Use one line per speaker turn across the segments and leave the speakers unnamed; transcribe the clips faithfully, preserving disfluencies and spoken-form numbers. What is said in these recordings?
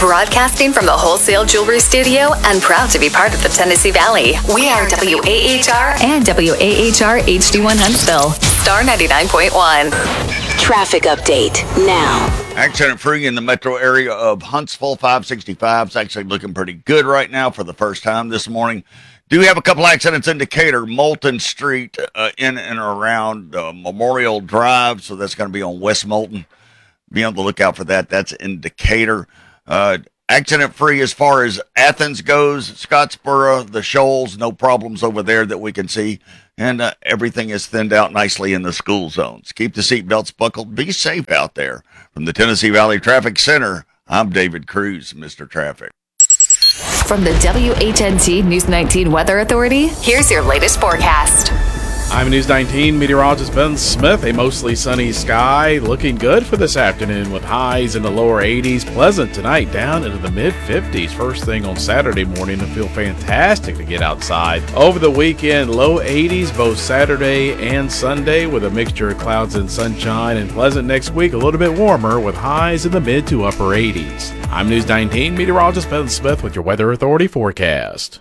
Broadcasting from the Wholesale Jewelry Studio and proud to be part of the Tennessee Valley. We are W A H R and W A H R H D one Huntsville. Star ninety-nine point one.
Traffic update now.
Accident-free in the metro area of Huntsville. five sixty-five is actually looking pretty good right now for the first time this morning. Do have a couple accidents in Decatur, Moulton Street, uh, in and around uh, Memorial Drive, so that's going to be on West Moulton. Be on the lookout for that. That's in Decatur. Uh, accident-free as far as Athens goes, Scottsboro, the Shoals, no problems over there that we can see, and uh, everything is thinned out nicely in the school zones. Keep the seatbelts buckled. Be safe out there. From the Tennessee Valley Traffic Center, I'm David Cruz, Mister Traffic.
From the W H N T News nineteen Weather Authority, here's your latest forecast.
I'm News nineteen meteorologist Ben Smith. A mostly sunny sky looking good for this afternoon with highs in the lower eighties. Pleasant tonight, down into the mid fifties. First thing on Saturday morning to feel fantastic to get outside. Over the weekend, low eighties both Saturday and Sunday with a mixture of clouds and sunshine. And pleasant next week, a little bit warmer with highs in the mid to upper eighties. I'm News nineteen meteorologist Ben Smith with your Weather Authority forecast.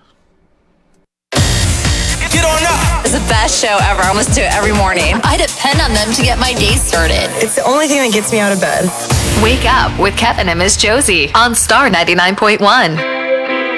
Get on up.
It's the best show ever. I almost do it every morning. I depend on them to get my day started.
It's the only thing that gets me out of bed.
Wake up with Kevin and Miss Josie on Star ninety-nine point one.